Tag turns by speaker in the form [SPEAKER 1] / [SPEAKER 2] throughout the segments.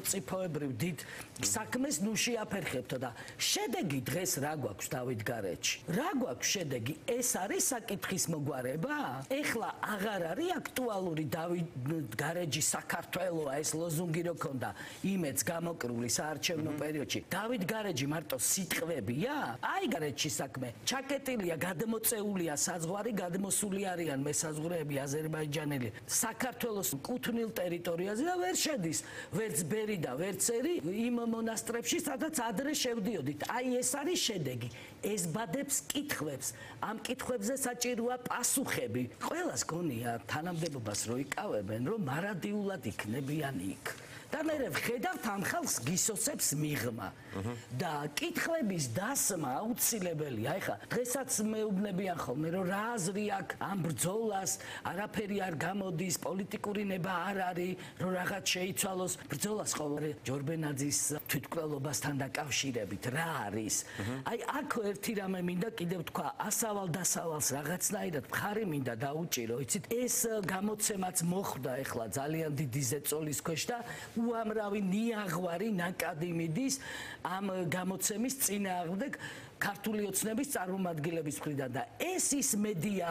[SPEAKER 1] სახელმწიფოებრივ დიდ საქმეს ნუ შეაფერხებთო და შედეგი დღეს რა გვაქვს დავითგარეჯი? რა გვაქვს შედეგი? ეს არის საკითხის მოგვარება? ეხლა აღარ არის აქტუალური დავითგარეჯი საქართველოა ეს ლოზუნგი რო ქონდა იმედს გამოკრული საარჩევნო პერიოდში. დავითგარეჯი მარტო სიტყვებია? აი გარეჯი საქმე. ჩაკეტილია, გადმოწეულია საზღვარი, გადმოსული არიან მესაზღვრეები აზერბაიჯანელი საქართველოს კუთვნილ ტერიტორიაზე და ვერ შედის ვერც ბერი და ვერც ერი იმ მონასტრებში, სადაც ადრე შევდიოდით. აი ეს არის შედეგი. ეს ბადებს კითხვებს, ამ კითხვებზე საჭიროა პასუხები. ყველას გონია თანამდებობას რო იკავებენ, რომ მარადიულად იქნებიან იქ. და მე ვხედავთ ამ ხალხს გისოცებს მიღმა და კითხვების დასმა აუცილებელია. ეხლა დღესაც მეუბნებიან ხოლმე რომ რა აზრი აქვს ამ ბრძოლას, არაფერი არ გამოდის, პოლიტიკური ნება არ არის, რომ რაღაც შეიცვალოს. ბრძოლას ყოველ ჯორბენაძის თვითმკვლელობასთან დაკავშირებით რა არის? აი აქ ერთი რამე მინდა კიდევ თქვა, ასავალ დასავალს რაღაცნაირად მხარი მინდა დაუჭირო. იცით, ეს გამოცემაც მოხდა ეხლა ძალიან დიდი ზეწოლის ქვეშ და უამრავი ნიაღვარი ნაკადი მიდის ამ გამოცემის წინააღმდეგ ქართული ოცნების წარმომადგენლების მხრიდან და ეს ის მედია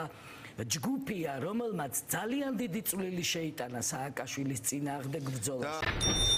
[SPEAKER 1] ჯგუფია, რომელმაც ძალიან დიდი წვლილი შეიტანა სააკაშვილის წინააღმდეგ ბრძოლაში.